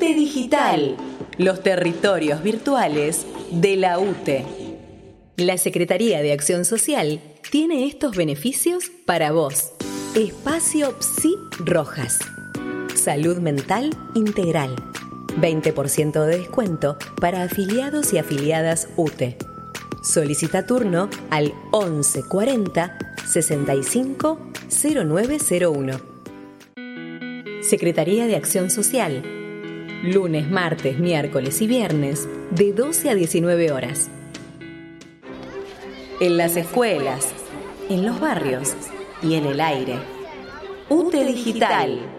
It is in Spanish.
UTE Digital, los territorios virtuales de la UTE. La Secretaría de Acción Social tiene estos beneficios para vos. Espacio Psi Rojas. Salud mental integral. 20% de descuento para afiliados y afiliadas UTE. Solicita turno al 11 40 65 0901. Secretaría de Acción Social. Lunes, martes, miércoles y viernes de 12 a 19 horas. En las escuelas, en los barrios y en el aire. UTE Digital.